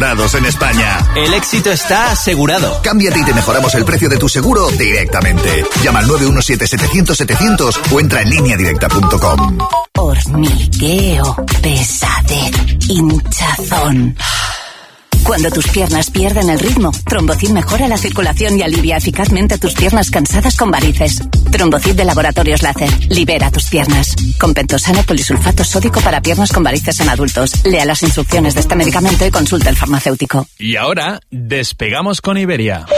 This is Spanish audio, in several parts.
asegurados en España. El éxito está asegurado. Cámbiate y te mejoramos el precio de tu seguro directamente. Llama al 917-700-700 o entra en lineadirecta.com. Hormigueo, pesadez, hinchazón. Cuando tus piernas pierden el ritmo, Trombocid mejora la circulación y alivia eficazmente tus piernas cansadas con varices. Trombocid de Laboratorios Láser. Libera tus piernas. Con pentosano polisulfato sódico para piernas con varices en adultos. Lea las instrucciones de este medicamento y consulte al farmacéutico. Y ahora, despegamos con Iberia.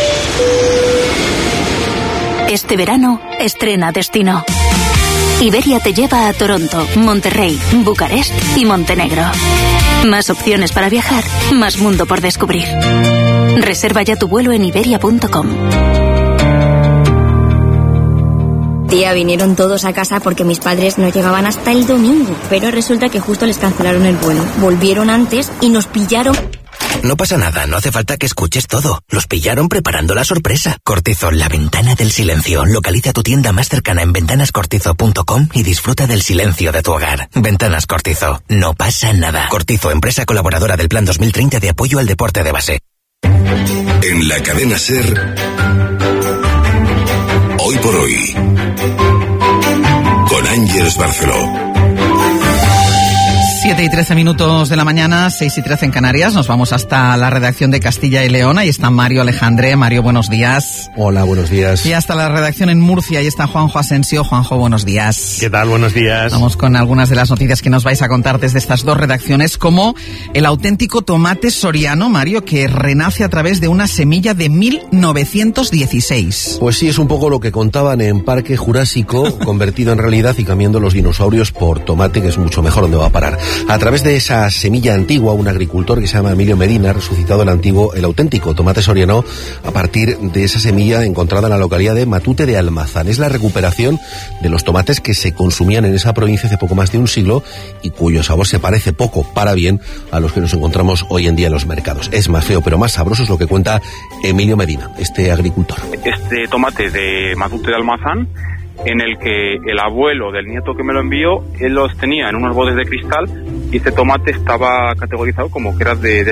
Este verano, estrena destino. Iberia te lleva a Toronto, Monterrey, Bucarest y Montenegro. Más opciones para viajar, más mundo por descubrir. Reserva ya tu vuelo en iberia.com. Tía, vinieron todos a casa porque mis padres no llegaban hasta el domingo, pero resulta que justo les cancelaron el vuelo. Volvieron antes y nos pillaron... No pasa nada, no hace falta que escuches todo. Los pillaron preparando la sorpresa. Cortizo, la ventana del silencio. Localiza tu tienda más cercana en ventanascortizo.com y disfruta del silencio de tu hogar. Ventanas Cortizo, no pasa nada. Cortizo, empresa colaboradora del Plan 2030 de apoyo al deporte de base. En la cadena SER, Hoy por Hoy, con Ángeles Barceló. 7:13 de la mañana, 6:13 en Canarias. Nos vamos hasta la redacción de Castilla y León. Ahí está Mario Alejandre. Mario, buenos días. Hola, buenos días. Y hasta la redacción en Murcia. Ahí está Juanjo Asensio. Juanjo, buenos días. ¿Qué tal? Buenos días. Vamos con algunas de las noticias que nos vais a contar desde estas dos redacciones, como el auténtico tomate soriano, Mario, que renace a través de una semilla de 1916. Pues sí, es un poco lo que contaban en Parque Jurásico, convertido en realidad y cambiando los dinosaurios por tomate, que es mucho mejor donde va a parar. A través de esa semilla antigua, un agricultor que se llama Emilio Medina ha resucitado el auténtico tomate soriano a partir de esa semilla encontrada en la localidad de Matute de Almazán. Es la recuperación de los tomates que se consumían en esa provincia hace poco más de un siglo y cuyo sabor se parece poco para bien a los que nos encontramos hoy en día en los mercados. Es más feo pero más sabroso, es lo que cuenta Emilio Medina, este agricultor. Este tomate de Matute de Almazán, en el que el abuelo del nieto que me lo envió, él los tenía en unos botes de cristal y este tomate estaba categorizado como que era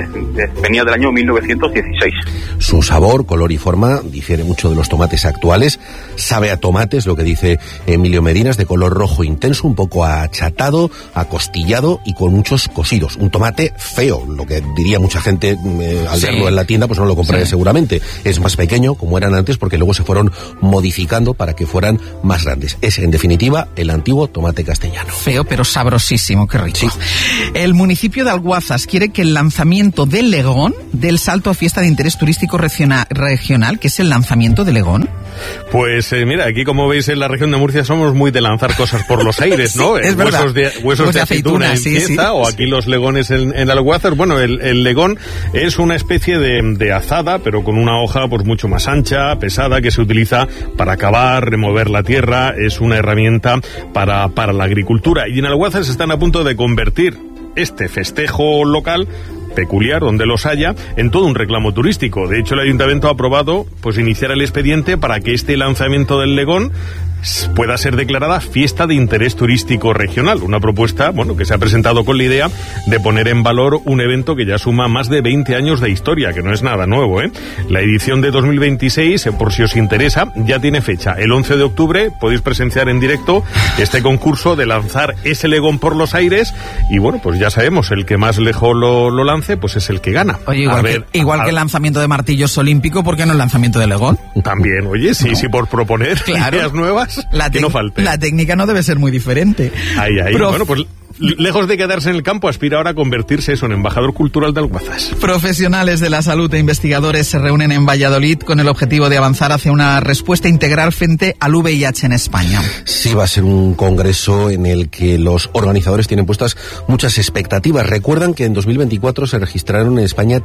venía del año 1916. Su sabor, color y forma difiere mucho de los tomates actuales. Sabe a tomate, es lo que dice Emilio Medina, es de color rojo intenso, un poco achatado, acostillado y con muchos cosidos. Un tomate feo, lo que diría mucha gente al verlo en la tienda, pues no lo compraría seguramente. Es más pequeño, como eran antes, porque luego se fueron modificando para que fueran más grandes. Es, en definitiva, el antiguo tomate castellano. Feo, pero sabrosísimo, qué rico. Sí. El municipio de Alguazas quiere que el lanzamiento del Legón dé el salto a fiesta de interés turístico regional, que es el lanzamiento de Legón. Pues mira, aquí como veis en la región de Murcia somos muy de lanzar cosas por los aires, ¿no? Es verdad. Huesos de aceituna en Cieza, o aquí los legones en Alguazas. Bueno, el legón es una especie de azada, pero con una hoja pues mucho más ancha, pesada, que se utiliza para cavar, remover la tierra. Es una herramienta para la agricultura. Y en Alguazas están a punto de convertir este festejo local peculiar, donde los haya, en todo un reclamo turístico. De hecho, el ayuntamiento ha aprobado pues iniciar el expediente para que este lanzamiento del Legón pueda ser declarada fiesta de interés turístico regional. Una propuesta, bueno, que se ha presentado con la idea de poner en valor un evento que ya suma más de 20 años de historia, que no es nada nuevo, ¿eh? La edición de 2026, por si os interesa, ya tiene fecha. El 11 de octubre podéis presenciar en directo este concurso de lanzar ese Legón por los aires y, bueno, pues ya sabemos, el que más lejos lo lance, pues es el que gana. Oye, igual que el lanzamiento de martillos olímpico, ¿por qué no el lanzamiento de Legón? También, oye, sí, por proponer ideas nuevas, que no falte. La técnica no debe ser muy diferente. Ahí. Bueno, pues lejos de quedarse en el campo, aspira ahora a convertirse en embajador cultural de Alguazas. Profesionales de la salud e investigadores se reúnen en Valladolid con el objetivo de avanzar hacia una respuesta integral frente al VIH en España. Sí, va a ser un congreso en el que los organizadores tienen puestas muchas expectativas. Recuerdan que en 2024 se registraron en España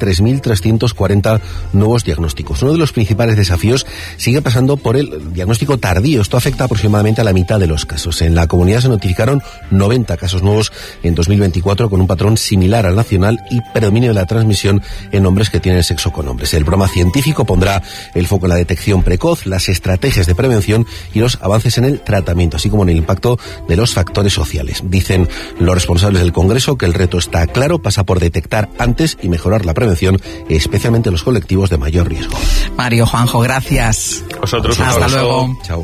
3.340 nuevos diagnósticos. Uno de los principales desafíos sigue pasando por el diagnóstico tardío. Esto afecta aproximadamente a la mitad de los casos. En la comunidad se notificaron 90 casos nuevos riesgos en 2024 con un patrón similar al nacional y predominio de la transmisión en hombres que tienen sexo con hombres. El programa científico pondrá el foco en la detección precoz, las estrategias de prevención y los avances en el tratamiento, así como en el impacto de los factores sociales. Dicen los responsables del Congreso que el reto está claro, pasa por detectar antes y mejorar la prevención, especialmente en los colectivos de mayor riesgo. Mario, Juanjo, gracias. Vosotros, hasta luego. Chao.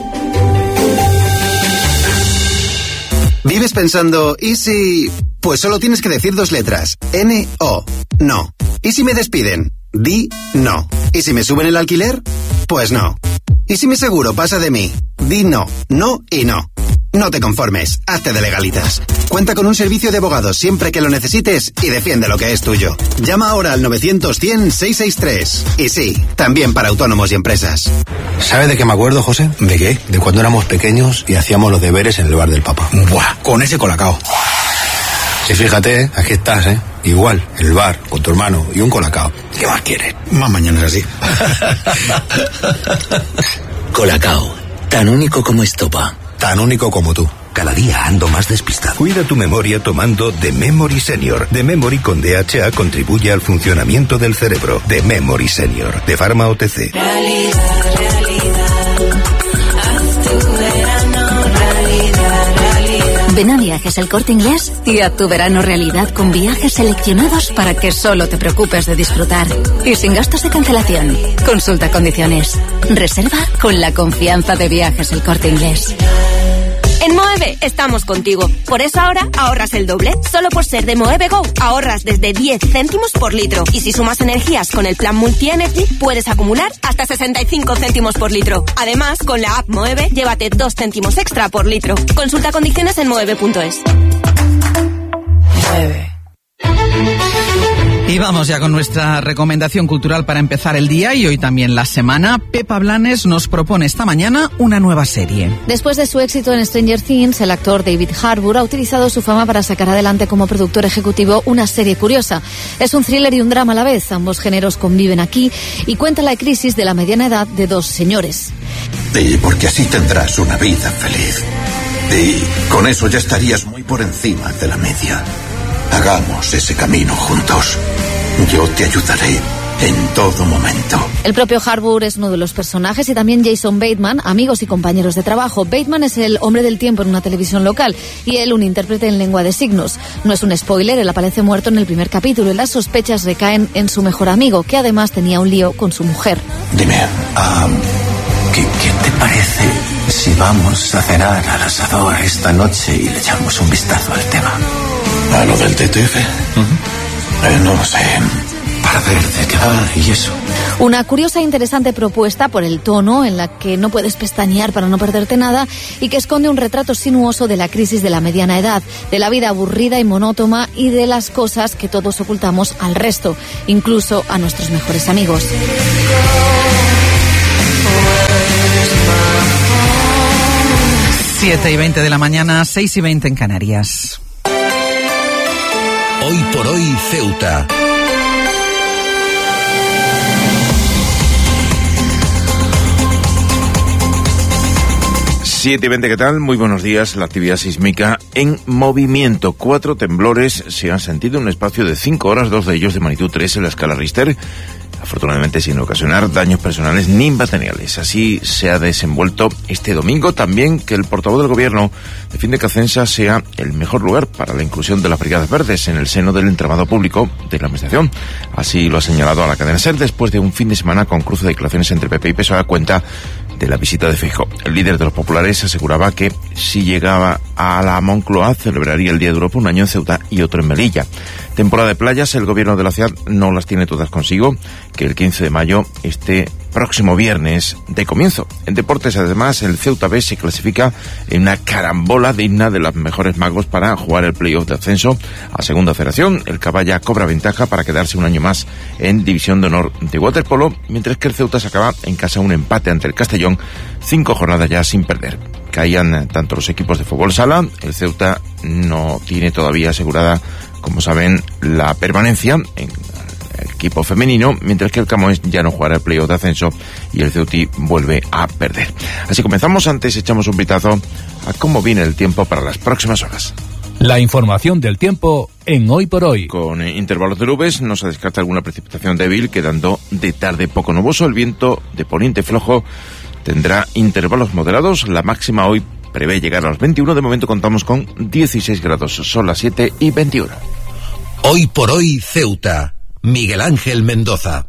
¿Vives pensando, y si...? Pues solo tienes que decir 2 letras. N-O. No. ¿Y si me despiden? Di no. ¿Y si me suben el alquiler? Pues no. ¿Y si mi seguro pasa de mí? Di no. No y no. No te conformes, hazte de Legalitas. Cuenta con un servicio de abogados siempre que lo necesites y defiende lo que es tuyo. Llama ahora al 900-100-663. Y sí, también para autónomos y empresas. ¿Sabe de qué me acuerdo, José? ¿De qué? De cuando éramos pequeños y hacíamos los deberes en el bar del papá. ¡Buah! Con ese colacao. Y fíjate, aquí estás, ¿eh? Igual, en el bar, con tu hermano y un colacao. ¿Qué más quieres? Más mañana es así. Colacao, tan único como estopa. Tan único como tú. Cada día ando más despistado. Cuida tu memoria tomando The Memory Senior. The Memory con DHA contribuye al funcionamiento del cerebro. The Memory Senior, de Pharma OTC. Ven a Viajes El Corte Inglés y haz tu verano realidad con viajes seleccionados para que solo te preocupes de disfrutar. Y sin gastos de cancelación. Consulta condiciones. Reserva con la confianza de Viajes El Corte Inglés. En Moeve estamos contigo. Por eso ahora ahorras el doble. Solo por ser de Moeve Go ahorras desde 10 céntimos por litro. Y si sumas energías con el plan Multi-Energy, puedes acumular hasta 65 céntimos por litro. Además, con la app Moeve, llévate 2 céntimos extra por litro. Consulta condiciones en moeve.es. Moeve. Y vamos ya con nuestra recomendación cultural para empezar el día y hoy también la semana. Pepa Blanes nos propone esta mañana una nueva serie. Después de su éxito en Stranger Things, el actor David Harbour ha utilizado su fama para sacar adelante como productor ejecutivo una serie curiosa. Es un thriller y un drama a la vez. Ambos géneros conviven aquí y cuenta la crisis de la mediana edad de 2 señores. Y porque así tendrás una vida feliz. Y con eso ya estarías muy por encima de la media. Hagamos ese camino juntos. Yo te ayudaré en todo momento. El propio Harbour es uno de los personajes y también Jason Bateman, amigos y compañeros de trabajo. Bateman es el hombre del tiempo en una televisión local y él un intérprete en lengua de signos. No es un spoiler, él aparece muerto en el primer capítulo y las sospechas recaen en su mejor amigo, que además tenía un lío con su mujer. Dime, ¿qué te parece si vamos a cenar al asador esta noche y le echamos un vistazo al tema? ¿A lo del TTF? No lo sé. Para ver de qué va y eso. Una curiosa e interesante propuesta por el tono en la que no puedes pestañear para no perderte nada y que esconde un retrato sinuoso de la crisis de la mediana edad, de la vida aburrida y monótona y de las cosas que todos ocultamos al resto, incluso a nuestros mejores amigos. 7:20 de la mañana, 6:20 en Canarias. Hoy por hoy, Ceuta. Siete y 20, ¿qué tal? Muy buenos días. La actividad sísmica en movimiento. 4 temblores se han sentido en un espacio de 5 horas, 2 de ellos de magnitud 3 en la escala Richter. Afortunadamente sin ocasionar daños personales ni materiales. Así se ha desenvuelto este domingo. También que el portavoz del gobierno defiende que Acensa sea el mejor lugar para la inclusión de las brigadas verdes en el seno del entramado público de la administración. Así lo ha señalado a la cadena SER después de un fin de semana con cruce de declaraciones entre PP y PSOE a cuenta de la visita de Feijóo. El líder de los populares aseguraba que si llegaba a la Moncloa celebraría el Día de Europa un año en Ceuta y otro en Melilla. Temporada de playas, el gobierno de la ciudad no las tiene todas consigo, que el 15 de mayo, este próximo viernes, de comienzo. En deportes, además, el Ceuta B se clasifica en una carambola digna de los mejores magos para jugar el playoff de ascenso a Segunda Federación. El Caballa cobra ventaja para quedarse un año más en División de Honor de waterpolo, mientras que el Ceuta sacaba en casa un empate ante el Castellón, 5 jornadas ya sin perder. Caían tanto los equipos de fútbol sala, el Ceuta no tiene todavía asegurada, como saben, la permanencia en el equipo femenino, mientras que el Camões ya no jugará el playoff de ascenso y el Ceuti vuelve a perder. Así comenzamos. Antes echamos un vistazo a cómo viene el tiempo para las próximas horas. La información del tiempo en Hoy por Hoy. Con intervalos de nubes no se descarta alguna precipitación débil, quedando de tarde poco nuboso. El viento de poniente flojo tendrá intervalos moderados. La máxima hoy prevé llegar a los 21. De momento contamos con 16 grados. Son las 7:21. Hoy por Hoy Ceuta. Miguel Ángel Mendoza.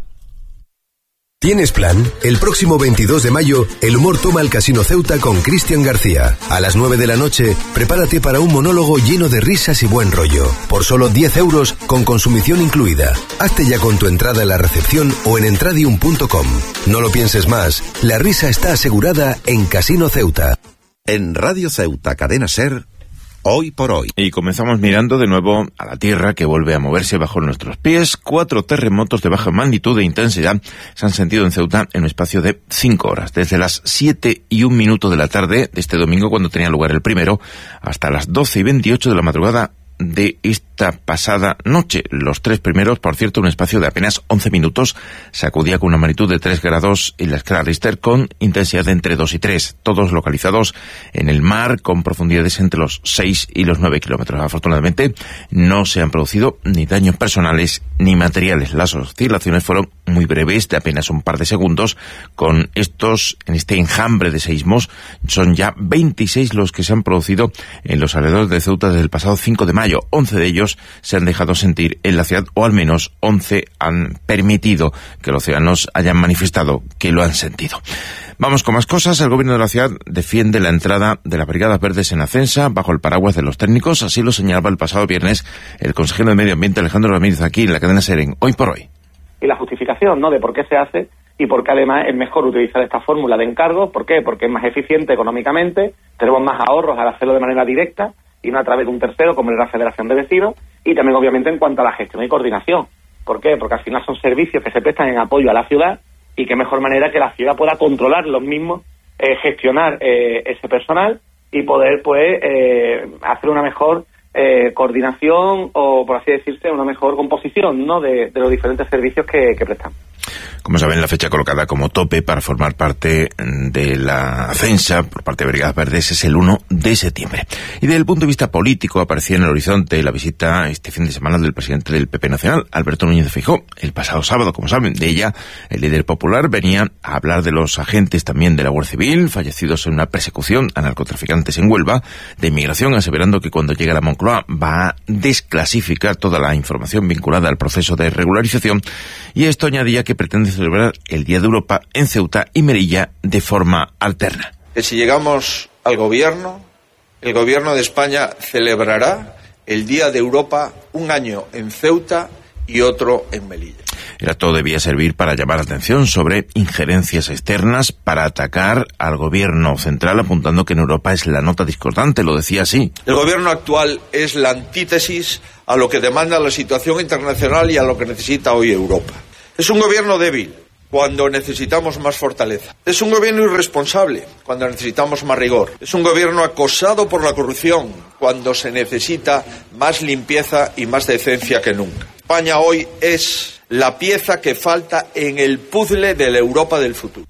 ¿Tienes plan? El próximo 22 de mayo, el humor toma el Casino Ceuta con Cristian García. A las 9 de la noche, prepárate para un monólogo lleno de risas y buen rollo. Por solo 10 euros, con consumición incluida. Hazte ya con tu entrada en la recepción o en entradium.com. No lo pienses más, la risa está asegurada en Casino Ceuta. En Radio Ceuta, Cadena SER, Hoy por Hoy. Y comenzamos mirando de nuevo a la tierra, que vuelve a moverse bajo nuestros pies. 4 terremotos de baja magnitud e intensidad se han sentido en Ceuta en un espacio de 5 horas. Desde las 7:01 de la tarde de este domingo, cuando tenía lugar el primero, hasta las 12:28 de la madrugada de esta pasada noche. Los 3 primeros, por cierto, un espacio de apenas 11 minutos, sacudía con una magnitud de 3 grados en la escala Richter, con intensidad de entre 2 y 3, todos localizados en el mar, con profundidades entre los 6 y los 9 kilómetros. Afortunadamente, no se han producido ni daños personales ni materiales. Las oscilaciones fueron muy breves, de apenas un par de segundos. Con en este enjambre de seísmos, son ya 26 los que se han producido en los alrededores de Ceuta desde el pasado 5 de mayo. 11 de ellos se han dejado sentir en la ciudad, o al menos 11 han permitido que los ciudadanos hayan manifestado que lo han sentido. Vamos con más cosas. El gobierno de la ciudad defiende la entrada de las Brigadas Verdes en Acensa bajo el paraguas de los técnicos. Así lo señalaba el pasado viernes el consejero de Medio Ambiente, Alejandro Ramírez, aquí en la cadena SER en Hoy por Hoy. Y la justificación, ¿no?, de por qué se hace y por qué además es mejor utilizar esta fórmula de encargo. ¿Por qué? Porque es más eficiente económicamente, tenemos más ahorros al hacerlo de manera directa y no a través de un tercero como es la Federación de Vecinos, y también obviamente en cuanto a la gestión y coordinación. ¿Por qué? Porque al final son servicios que se prestan en apoyo a la ciudad, y qué mejor manera que la ciudad pueda controlar los mismos, gestionar ese personal y poder pues hacer una mejor coordinación, o por así decirse, una mejor composición, ¿no?, de los diferentes servicios que prestan. Como saben, la fecha colocada como tope para formar parte de la Acensa por parte de Brigadas Verdes es el 1 de septiembre. Y desde el punto de vista político, aparecía en el horizonte la visita este fin de semana del presidente del PP Nacional, Alberto Núñez de Feijóo, el pasado sábado, como saben. De ella, el líder popular venía a hablar de los agentes también de la Guardia Civil, fallecidos en una persecución a narcotraficantes en Huelva, de inmigración, aseverando que cuando llegue a la Moncloa va a desclasificar toda la información vinculada al proceso de regularización, y esto añadía que pretende celebrar el Día de Europa en Ceuta y Melilla de forma alterna. Que si llegamos al gobierno, el gobierno de España celebrará el Día de Europa un año en Ceuta y otro en Melilla. El acto debía servir para llamar la atención sobre injerencias externas, para atacar al gobierno central, apuntando que en Europa es la nota discordante, lo decía así. El gobierno actual es la antítesis a lo que demanda la situación internacional y a lo que necesita hoy Europa. Es un gobierno débil cuando necesitamos más fortaleza. Es un gobierno irresponsable cuando necesitamos más rigor. Es un gobierno acosado por la corrupción cuando se necesita más limpieza y más decencia que nunca. España hoy es la pieza que falta en el puzzle de la Europa del futuro.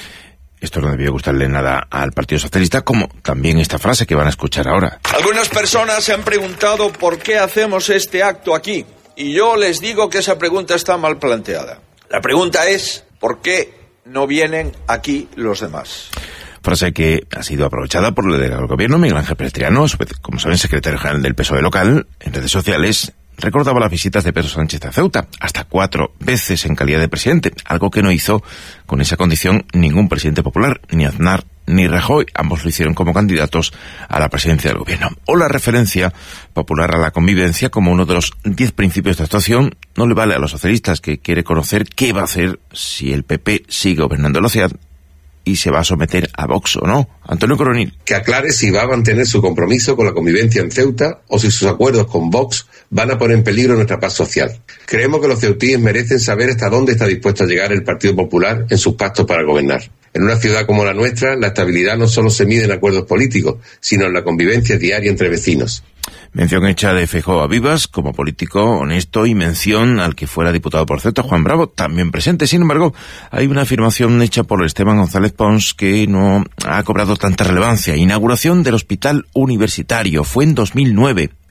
Esto no debió gustarle nada al Partido Socialista, como también esta frase que van a escuchar ahora. Algunas personas se han preguntado por qué hacemos este acto aquí, y yo les digo que esa pregunta está mal planteada. La pregunta es, ¿por qué no vienen aquí los demás? Frase que ha sido aprovechada por el delegado del gobierno, Miguel Ángel Perestriano, como saben, secretario general del PSOE local. En redes sociales recordaba las visitas de Pedro Sánchez a Ceuta, hasta 4 veces en calidad de presidente, algo que no hizo con esa condición ningún presidente popular, ni Aznar ni Rajoy. Ambos lo hicieron como candidatos a la presidencia del gobierno. O la referencia popular a la convivencia como uno de los 10 principios de actuación no le vale a los socialistas, que quiere conocer qué va a hacer si el PP sigue gobernando la ciudad y se va a someter a Vox o no. Antonio Coronil. Que aclare si va a mantener su compromiso con la convivencia en Ceuta o si sus acuerdos con Vox van a poner en peligro nuestra paz social. Creemos que los ceutíes merecen saber hasta dónde está dispuesto a llegar el Partido Popular en sus pactos para gobernar. En una ciudad como la nuestra, la estabilidad no solo se mide en acuerdos políticos, sino en la convivencia diaria entre vecinos. Mención hecha de Feijóo a Vivas como político honesto, y mención al que fuera diputado por Ceuta, Juan Bravo, también presente. Sin embargo, hay una afirmación hecha por Esteban González Pons que no ha cobrado tanta relevancia. Inauguración del Hospital Universitario. Fue en 2009.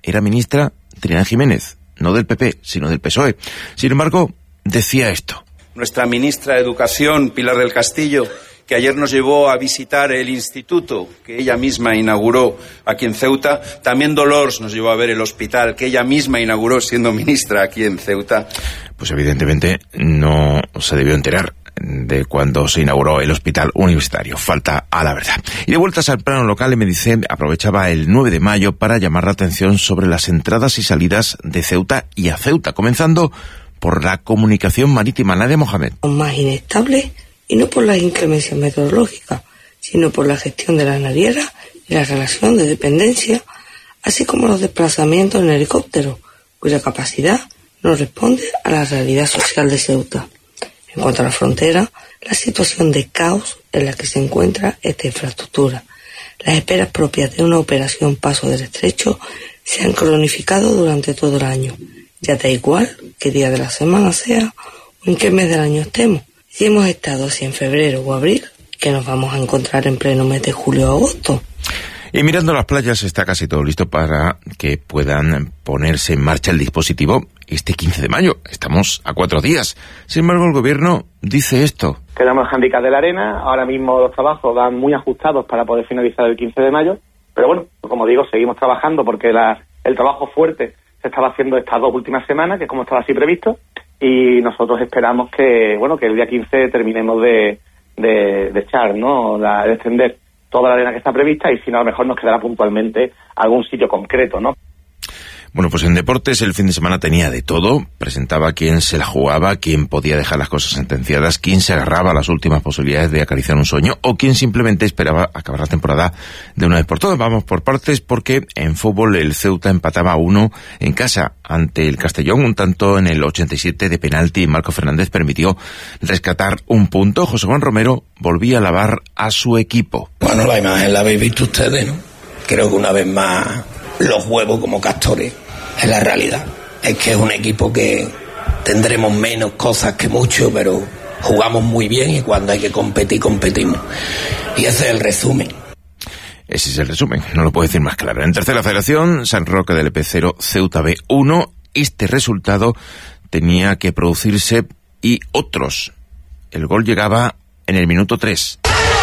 era ministra Trinidad Jiménez, no del PP, sino del PSOE. Sin embargo, decía esto. Nuestra ministra de Educación, Pilar del Castillo, que ayer nos llevó a visitar el instituto que ella misma inauguró aquí en Ceuta. También Dolors nos llevó a ver el hospital que ella misma inauguró siendo ministra aquí en Ceuta. Pues evidentemente no se debió enterar de cuando se inauguró el hospital universitario. Falta a la verdad. Y de vueltas al plano local, el MEDICEN aprovechaba el 9 de mayo para llamar la atención sobre las entradas y salidas de Ceuta y a Ceuta, comenzando por la comunicación marítima. Nadia Mohamed. Más inestable, y no por las inclemencias meteorológicas, sino por la gestión de las navieras y la relación de dependencia, así como los desplazamientos en helicóptero, cuya capacidad no responde a la realidad social de Ceuta. En cuanto a la frontera, la situación de caos en la que se encuentra esta infraestructura. Las esperas propias de una operación Paso del Estrecho se han cronificado durante todo el año. Ya da igual qué día de la semana sea o en qué mes del año estemos. Si hemos estado así en febrero o abril, ¿qué nos vamos a encontrar en pleno mes de julio o agosto? Y mirando las playas está casi todo listo para que puedan ponerse en marcha el dispositivo este 15 de mayo. Estamos a 4 días. Sin embargo, el gobierno dice esto. Tenemos el handicap de la arena. Ahora mismo los trabajos van muy ajustados para poder finalizar el 15 de mayo. Pero bueno, como digo, seguimos trabajando porque el trabajo fuerte se estaba haciendo estas 2 últimas semanas, que es como estaba así previsto. Y nosotros esperamos que el día 15 terminemos de echar, ¿no? De extender toda la arena que está prevista, y si no, a lo mejor nos quedará puntualmente algún sitio concreto, ¿no? Bueno, pues en deportes el fin de semana tenía de todo. Presentaba quién se la jugaba, quién podía dejar las cosas sentenciadas, quién se agarraba a las últimas posibilidades de acariciar un sueño, o quién simplemente esperaba acabar la temporada de una vez por todas. Vamos por partes, porque en fútbol el Ceuta empataba 1 en casa ante el Castellón, un tanto en el 87 de penalti, y Marco Fernández permitió rescatar un punto. José Juan Romero volvía a alabar a su equipo. Bueno, la imagen la habéis visto ustedes, ¿no? Creo que una vez más los huevos como castores. Es la realidad. Es que es un equipo que tendremos menos cosas que mucho, pero jugamos muy bien, y cuando hay que competir, competimos. Y ese es el resumen. Ese es el resumen, no lo puedo decir más claro. En tercera federación, San Roque del EP0, Ceuta B1. Este resultado tenía que producirse y otros. El gol llegaba en el minuto 3.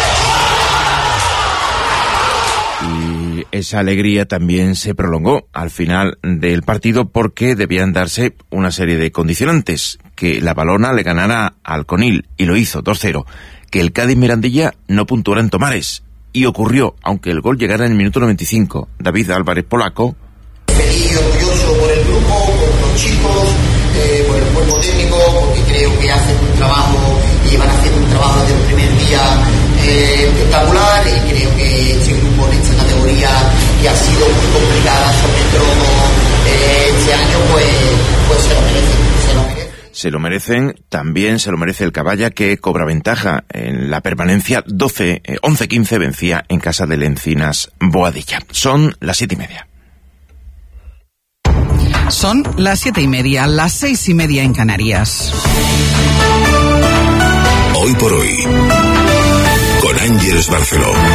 Y esa alegría también se prolongó al final del partido, porque debían darse una serie de condicionantes. Que la Valona le ganara al Conil, y lo hizo 2-0. Que el Cádiz Mirandilla no puntuara en Tomares. Y ocurrió, aunque el gol llegara en el minuto 95. David Álvarez Polaco. Feliz y orgulloso por el grupo, por los chicos, por el cuerpo técnico, porque creo que hacen un trabajo y van haciendo un trabajo desde el primer día espectacular, y creo que ese grupo en esta categoría, que ha sido muy complicada, sobre todo este año, pues se lo merece. Se lo merecen, también se lo merece el Caballa, que cobra ventaja en la permanencia. 11-15 vencía en casa del Encinas Boadilla. Son las 7:30. Son las 7:30, las 6:30 en Canarias. Hoy por hoy, con Ángeles Barceló.